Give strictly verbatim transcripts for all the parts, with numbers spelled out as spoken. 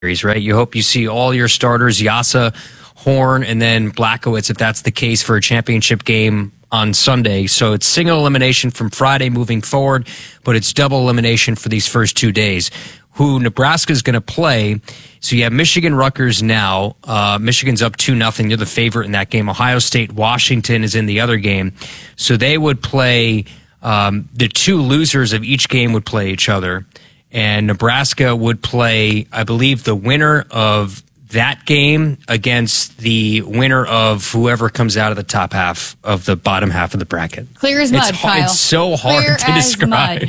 series, right? You hope you see all your starters, Yasa, Horn, and then Blachowicz, if that's the case, for a championship game on Sunday. So it's single elimination from Friday moving forward, but it's double elimination for these first two days. Who Nebraska is going to play. So you have Michigan, Rutgers now. Uh, Michigan's up two nothing. They're the favorite in that game. Ohio State, Washington is in the other game. So they would play, um, the two losers of each game would play each other. And Nebraska would play, I believe, the winner of that game against the winner of whoever comes out of the top half of the bottom half of the bracket. Clear as mud, it's, Kyle. It's so hard Clear to describe.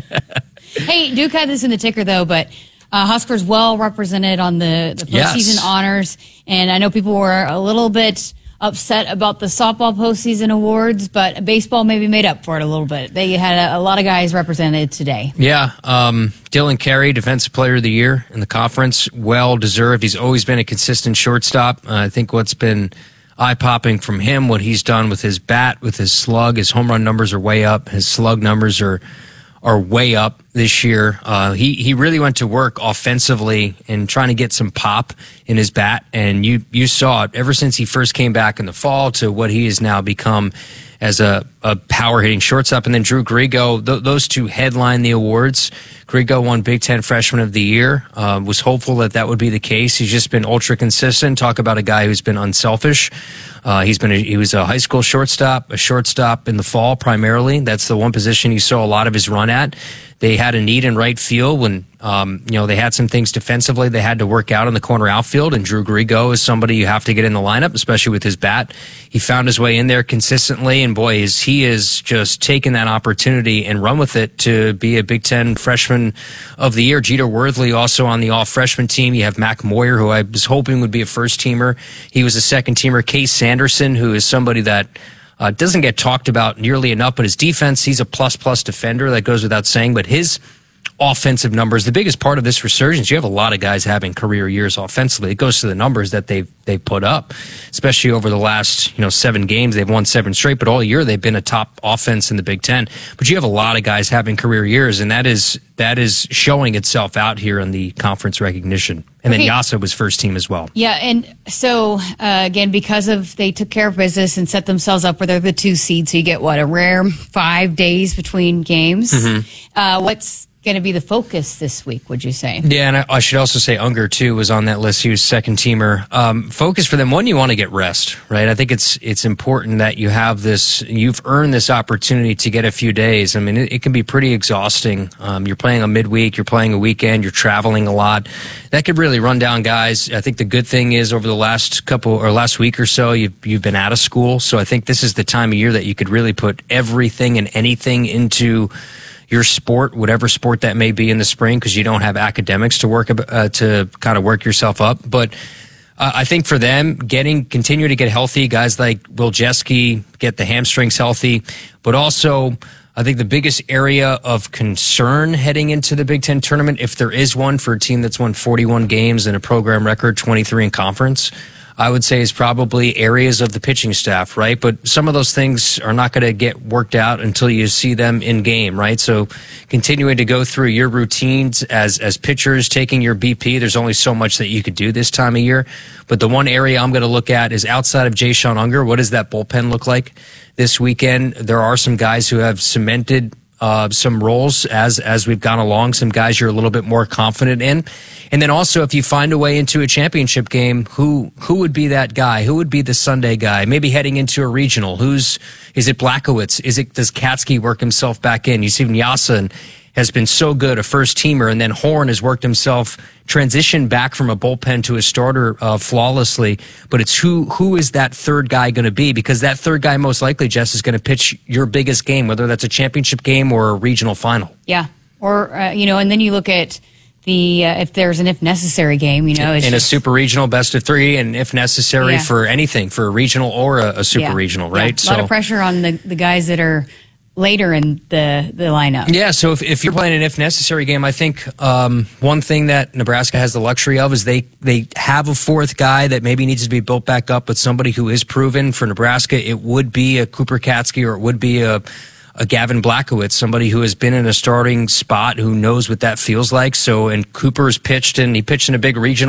Hey, Duke had this in the ticker, though, but uh, Huskers well represented on the, the postseason Yes. honors. And I know people were a little bit upset about the softball postseason awards, but baseball maybe made up for it a little bit. They had a, a lot of guys represented today. Yeah. Um, Dylan Carey, Defensive Player of the Year in the conference. Well deserved. He's always been a consistent shortstop. Uh, I think what's been eye-popping from him, what he's done with his bat, with his slug, his home run numbers are way up. His slug numbers are are way up this year. Uh, he, he really went to work offensively and trying to get some pop in his bat. And you, you saw it ever since he first came back in the fall to what he has now become as a, a power hitting shortstop. And then Drew Grigo, th- those two headline the awards. Grigo won Big Ten Freshman of the Year. Uh, was hopeful that that would be the case. He's just been ultra consistent. Talk about a guy who's been unselfish. Uh, he's been a, he was a high school shortstop, a shortstop in the fall primarily. That's the one position you saw a lot of his run at. They had a need in right field when, um, you know, they had some things defensively they had to work out in the corner outfield, and Drew Grigo is somebody you have to get in the lineup, especially with his bat. He found his way in there consistently, and boy, is he is just taken that opportunity and run with it to be a Big Ten Freshman of the Year. Jeter Worthley also on the all-freshman team. You have Mac Moyer, who I was hoping would be a first-teamer. He was a second-teamer. Case Sanderson, who is somebody that Uh, doesn't get talked about nearly enough, but his defense, he's a plus-plus defender. That goes without saying. But his offensive numbers, the biggest part of this resurgence, you have a lot of guys having career years offensively. It goes to the numbers that they've they've put up, especially over the last you know seven games. They've won seven straight, but all year they've been a top offense in the Big Ten. But you have a lot of guys having career years, and that is that is showing itself out here in the conference recognition. And then Okay. Yasa was first team as well. Yeah, and so, uh, again, because of they took care of business and set themselves up where they're the two seed, so you get, what, a rare five days between games. Mm-hmm. Uh, what's going to be the focus this week, would you say? Yeah, and I, I should also say Unger, too, was on that list. He was second teamer. Um, focus for them, one, you want to get rest, right? I think it's it's important that you have this, you've earned this opportunity to get a few days. I mean, it, it can be pretty exhausting. Um, you're playing a midweek, you're playing a weekend, you're traveling a lot. That could really run down guys. I think the good thing is over the last couple, or last week or so, you've, you've been out of school. So I think this is the time of year that you could really put everything and anything into your sport, whatever sport that may be in the spring, because you don't have academics to work uh, to kind of work yourself up. But uh, I think for them, getting continue to get healthy, guys like Will Jeske get the hamstrings healthy, but also I think the biggest area of concern heading into the Big Ten tournament, if there is one for a team that's won forty-one games and a program record twenty-three in conference, I would say is probably areas of the pitching staff, right? But some of those things are not going to get worked out until you see them in game, right? So continuing to go through your routines as as pitchers, taking your B P, there's only so much that you could do this time of year. But the one area I'm going to look at is outside of Jayshon Unger, what does that bullpen look like this weekend? There are some guys who have cemented Uh, some roles as as we've gone along, some guys you're a little bit more confident in. And then also, if you find a way into a championship game, who who would be that guy? Who would be the Sunday guy? Maybe heading into a regional. Who's is it Blachowicz? Is it does Katsky work himself back in? You see Nyasa has been so good, a first teamer, and then Horn has worked himself, transitioned back from a bullpen to a starter uh, flawlessly. But it's who who is that third guy going to be? Because that third guy most likely, Jess, is going to pitch your biggest game, whether that's a championship game or a regional final. Yeah, or uh, you know, and then you look at the uh, if there's an if necessary game, you know, it's in just, a super regional best of three, and if necessary Yeah. for anything, for a regional or a, a super yeah. regional, right? Yeah. A lot of pressure on the the guys that are later in the the lineup. Yeah, so if, if you're playing an if necessary game, I think um, one thing that Nebraska has the luxury of is they they have a fourth guy that maybe needs to be built back up, but somebody who is proven for Nebraska. It would be a Cooper Katsky, or it would be a a Gavin Blackowitz, somebody who has been in a starting spot, who knows what that feels like. So, and Cooper's pitched, and he pitched in a big regional